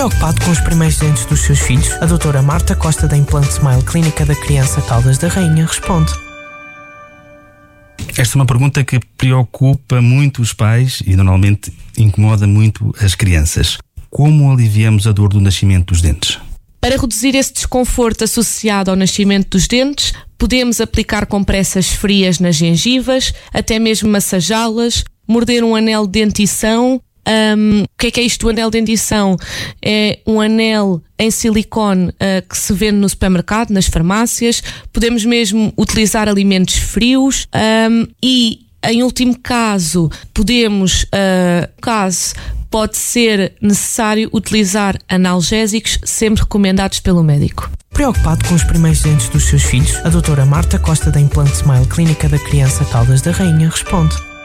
Preocupado com os primeiros dentes dos seus filhos, a doutora Marta Costa da Implant Smile Clínica da Criança Caldas da Rainha responde. Esta é uma pergunta que preocupa muito os pais e normalmente incomoda muito as crianças. Como aliviamos a dor do nascimento dos dentes? Para reduzir esse desconforto associado ao nascimento dos dentes, podemos aplicar compressas frias nas gengivas, até mesmo massajá-las, morder um anel de dentição. O que é isto do anel de dentição? É um anel em silicone que se vende no supermercado, nas farmácias. Podemos mesmo utilizar alimentos frios e, em último caso, pode ser necessário utilizar analgésicos, sempre recomendados pelo médico. Preocupado com os primeiros dentes dos seus filhos, a doutora Marta Costa da Implant Smile Clínica da Criança Caldas da Rainha responde.